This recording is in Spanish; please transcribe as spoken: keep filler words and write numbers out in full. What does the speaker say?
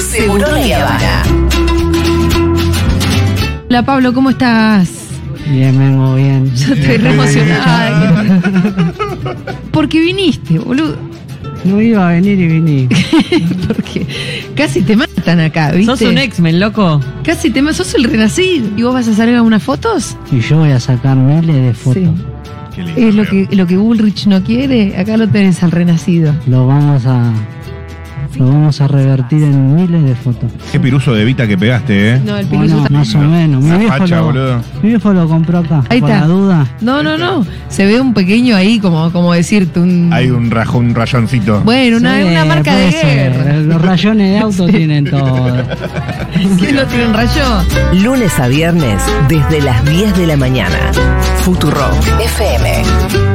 Seguro La Habana. Hola Pablo, ¿cómo estás? Bien, vengo bien. Yo estoy re emocionada. Porque viniste, boludo. No iba a venir y vine. Porque casi te matan acá, ¿viste? Sos un X-Men, loco. Casi te matan, sos el renacido. ¿Y vos vas a salir a unas fotos? Y yo voy a sacar miles de fotos. Sí. Qué lindo, Es lo Leo. que, lo que Bullrich no quiere, acá lo tenés al renacido. Lo vamos a lo vamos a revertir en miles de fotos. Qué piruso de Vita que pegaste, ¿eh? No, el piluso Bueno, está... más o menos. Mi Esa viejo, facha, lo, boludo. mi viejo lo compró acá. Ahí por está. la duda. No, no, no. Se ve un pequeño ahí, como, como decirte, un... Hay un rajón, un rayoncito. Bueno, una, Sí, una marca de puede ser. guerra. Los rayones de auto tienen todo. ¿Quién no tiene un rayón? Lunes a viernes, desde las diez de la mañana. Futurock F M.